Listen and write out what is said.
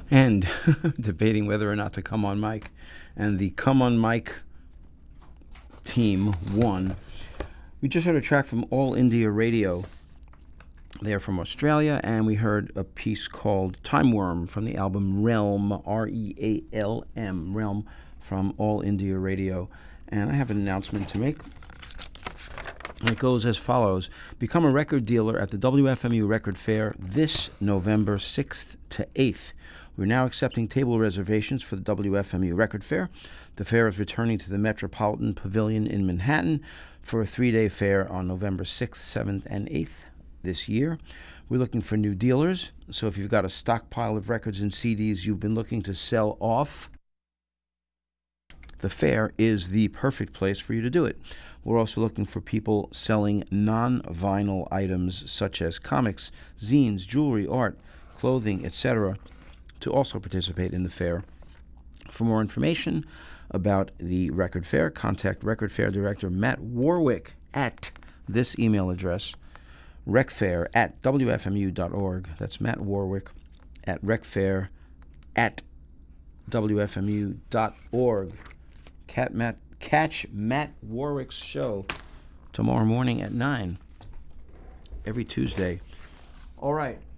and debating whether or not to come on mic. And the Come on Mic team won. We just heard a track from All India Radio. They're from Australia, and we heard a piece called Time Worm from the album Realm, R-E-A-L-M, Realm, from All India Radio. And I have an announcement to make. And it goes as follows. Become a record dealer at the WFMU Record Fair this November 6th to 8th. We're now accepting table reservations for the WFMU Record Fair. The fair is returning to the Metropolitan Pavilion in Manhattan for a 3-day fair on November 6th, 7th, and 8th this year. We're looking for new dealers, so if you've got a stockpile of records and CDs you've been looking to sell off, the fair is the perfect place for you to do it. We're also looking for people selling non-vinyl items such as comics, zines, jewelry, art, clothing, etc., to also participate in the fair. For more information about the Record Fair, contact Record Fair Director Matt Warwick at this email address, recfair@wfmu.org. That's Matt Warwick at recfair@wfmu.org. Catch Matt Warwick's show tomorrow morning at 9, every Tuesday. All right.